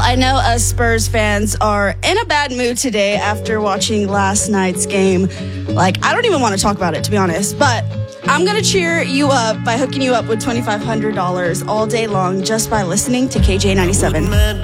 I know us Spurs fans are in a bad mood today after watching last night's game. Like, I don't even want to talk about it, to be honest. But I'm going to cheer you up by hooking you up with $2,500 all day long just by listening to KJ97.